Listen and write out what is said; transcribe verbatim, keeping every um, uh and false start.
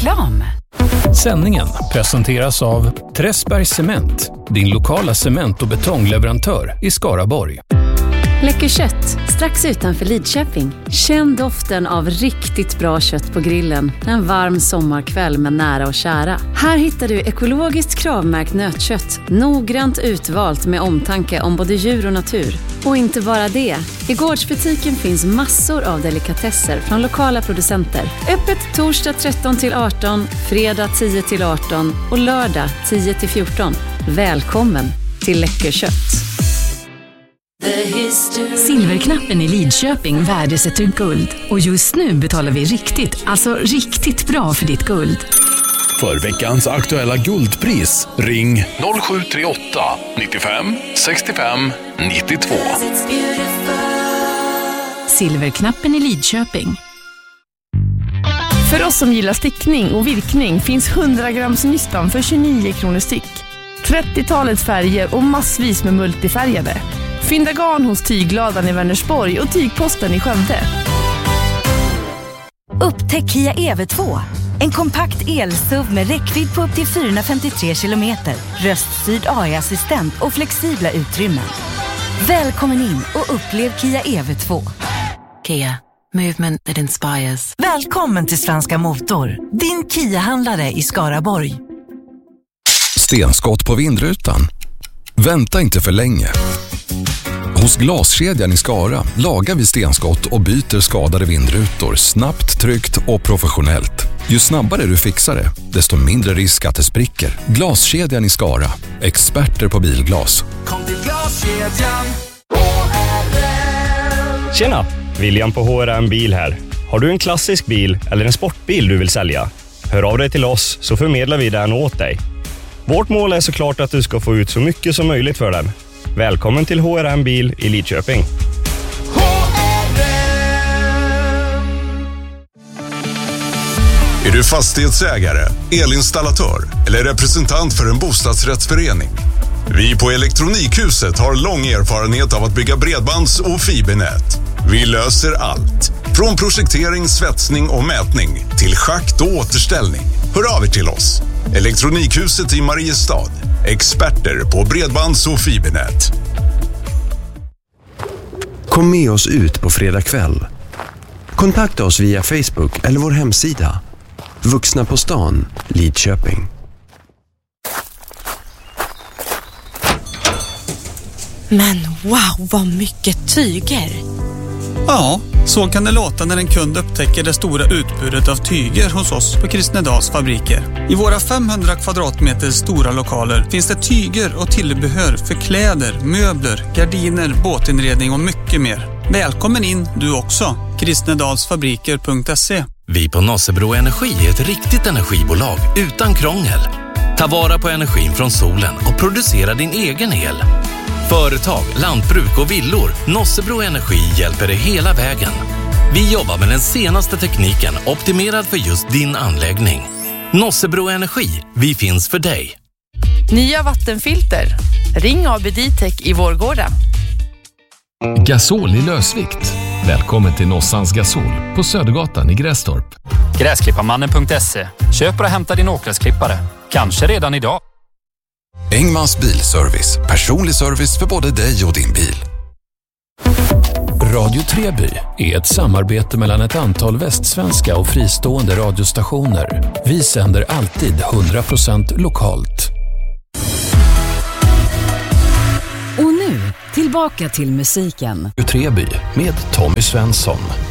Reklam. Sändningen presenteras av Träsbergs Cement, din lokala cement- och betongleverantör i Skaraborg. Läcker kött, strax utanför Lidköping. Känn doften av riktigt bra kött på grillen en varm sommarkväll med nära och kära. Här hittar du ekologiskt kravmärkt nötkött, noggrant utvalt med omtanke om både djur och natur. Och inte bara det. I gårdsbutiken finns massor av delikatesser från lokala producenter. Öppet torsdag tretton till arton, fredag tio till arton och lördag tio till fjorton. Välkommen till Läcker kött. Silverknappen i Lidköping värdesätter guld. Och just nu betalar vi riktigt, alltså riktigt bra för ditt guld. För veckans aktuella guldpris, ring noll sju tre åtta nittiofem sextiofem nittiotvå. Silverknappen i Lidköping. För oss som gillar stickning och virkning finns hundra grams nystan för tjugonio kronor styck. trettiotalets färger och massvis med multifärgade. Fynda garn hos Tygladan i Vänersborg och Tygposten i Skövde. Upptäck Kia E V två. En kompakt el-S U V med räckvidd på upp till fyrahundrafemtiotre kilometer, röststyrd A I-assistent och flexibla utrymmen. Välkommen in och upplev Kia E V två. Kia, movement that inspires. Välkommen till Svenska Motor, din Kia-handlare i Skaraborg. Stenskott på vindrutan? Vänta inte för länge. Hos Glaskedjan i Skara lagar vi stenskott och byter skadade vindrutor snabbt, tryggt och professionellt. Ju snabbare du fixar det, desto mindre risk att det spricker. Glaskedjan i Skara. Experter på bilglas. Kom till Glaskedjan. Tjena! William på H R M Bil här. Har du en klassisk bil eller en sportbil du vill sälja? Hör av dig till oss så förmedlar vi den åt dig. Vårt mål är såklart att du ska få ut så mycket som möjligt för den. Välkommen till H R M Bil i Lidköping. Är du fastighetsägare, elinstallatör eller representant för en bostadsrättsförening? Vi på Elektronikhuset har lång erfarenhet av att bygga bredbands- och fibernät. Vi löser allt. Från projektering, svetsning och mätning till schakt och återställning. Hör av er till oss. Elektronikhuset i Mariestad. Experter på bredbands- och fibernät. Kom med oss ut på fredag kväll. Kontakta oss via Facebook eller vår hemsida. Vuxna på stan, Lidköping. Men wow, vad mycket tyger! Ja, så kan det låta när en kund upptäcker det stora utbudet av tyger hos oss på Kristnedals fabriker. I våra femhundra kvadratmeter stora lokaler finns det tyger och tillbehör för kläder, möbler, gardiner, båtinredning och mycket mer. Välkommen in du också, kristnedalsfabriker punkt se. Vi på Nossebro Energi är ett riktigt energibolag utan krångel. Ta vara på energin från solen och producera din egen el. Företag, lantbruk och villor, Nossebro Energi hjälper dig hela vägen. Vi jobbar med den senaste tekniken optimerad för just din anläggning. Nossebro Energi, vi finns för dig. Nya vattenfilter. Ring A B Ditech i Vårgårda. Gasol i lösvikt. Välkommen till Nossans Gasol på Södergatan i Grästorp. Gräsklipparmannen punkt se. Köp och hämta din åkgräsklippare. Kanske redan idag. Engmans bilservice. Personlig service för både dig och din bil. Radio Treby är ett samarbete mellan ett antal västsvenska och fristående radiostationer. Vi sänder alltid hundra procent lokalt. Och nu, tillbaka till musiken. Radio Treby med Tommy Svensson.